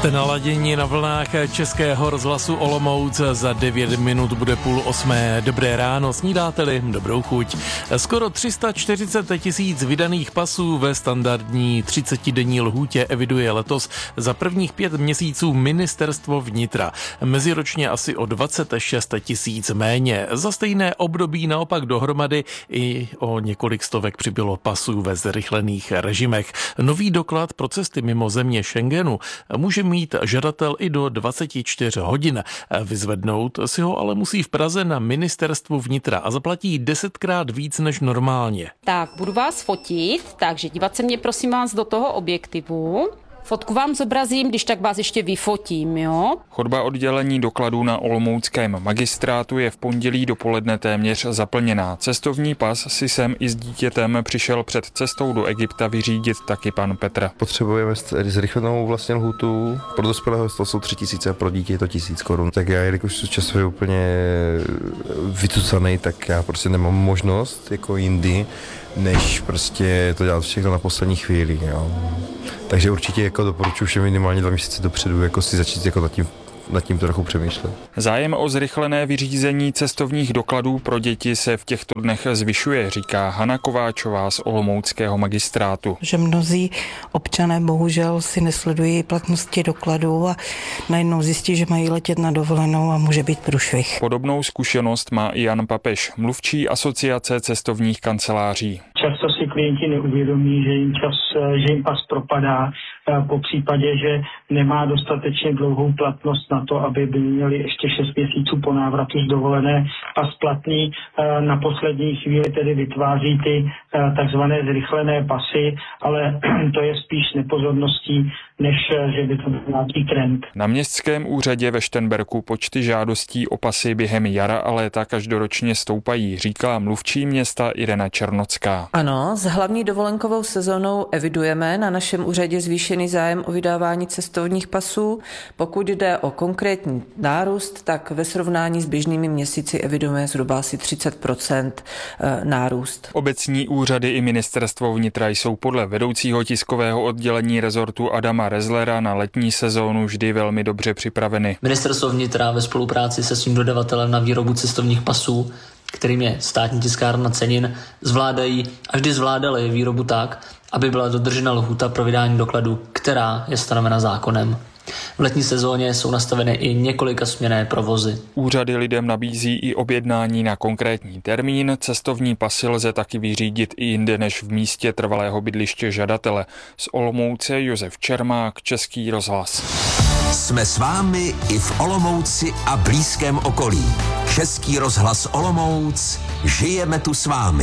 Jste naladěni na vlnách Českého rozhlasu Olomouc, za 9 minut bude 7:30. Dobré ráno, snídáte-li, dobrou chuť. Skoro 340 000 vydaných pasů ve standardní 30denní lhůtě eviduje letos za prvních 5 měsíců Ministerstvo vnitra. Meziročně asi o 26 000 méně. Za stejné období naopak dohromady i o několik stovek přibylo pasů ve zrychlených režimech. Nový doklad pro cesty mimo země Schengenu může mít žadatel i do 24 hodin. Vyzvednout si ho ale musí v Praze na Ministerstvu vnitra a zaplatí 10krát víc než normálně. Tak, budu vás fotit, takže dívat se mě prosím vás do toho objektivu. Fotku vám zobrazím, když tak vás ještě vyfotím, jo? Chodba oddělení dokladů na olomouckém magistrátu je v pondělí dopoledne téměř zaplněná. Cestovní pas si sem i s dítětem přišel před cestou do Egypta vyřídit taky pan Petr. Potřebujeme zrychlenou vlastně lhůtu. Pro dospělého to jsou 3 000 a pro dítě je to 1 000 korun. Tak já, jelikož jsem časově úplně vytucanej, tak já prostě nemám možnost jako jindy, než prostě to dělat všechno na poslední chvíli, jo. Takže určitě jako doporučuji všem minimálně 2 měsíce dopředu jako si začít jako nad tím trochu přemýšlet. Zájem o zrychlené vyřízení cestovních dokladů pro děti se v těchto dnech zvyšuje, říká Hana Kováčová z olomouckého magistrátu. Že mnozí občané bohužel si nesledují platnosti dokladů a najednou zjistí, že mají letět na dovolenou a může být průšvih. Podobnou zkušenost má i Jan Papež, mluvčí Asociace cestovních kanceláří. Často si klienti neuvědomí, že jim pas propadá, po případě, že nemá dostatečně dlouhou platnost na to, aby by měli ještě 6 měsíců po návratu z dovolené pas platný. Na poslední chvíli tedy vytváří ty takzvané zrychlené pasy, ale to je spíš nepozorností, než že by to byl nějaký trend. Na městském úřadě ve Šternberku počty žádostí o pasy během jara a léta každoročně stoupají, říká mluvčí města Irena Černocká. Ano, s hlavní dovolenkovou sezónou evidujeme na našem úřadě zvýšený zájem o vydávání cestovních pasů. Pokud jde o konkrétní nárůst, tak ve srovnání s běžnými měsíci evidujeme zhruba asi 30% nárůst. Obecní úřady i Ministerstvo vnitra jsou podle vedoucího tiskového oddělení rezortu Adama Rezlera na letní sezónu vždy velmi dobře připraveny. Ministerstvo vnitra ve spolupráci se svým dodavatelem na výrobu cestovních pasů, kterým je státní tiskárna cenin, zvládají a vždy zvládali výrobu tak, aby byla dodržena lhůta pro vydání dokladu, která je stanovena zákonem. V letní sezóně jsou nastaveny i několikasměnné provozy. Úřady lidem nabízí i objednání na konkrétní termín. Cestovní pasy lze taky vyřídit i jinde než v místě trvalého bydliště žadatele. Z Olomouce Josef Čermák, Český rozhlas. Jsme s vámi i v Olomouci a blízkém okolí. Český rozhlas Olomouc, žijeme tu s vámi.